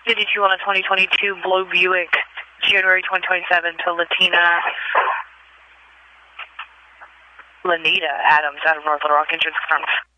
52 on a 2022 Blue Buick, January 2027 to Lanita Adams out of North Little Rock. Insurance confirmed.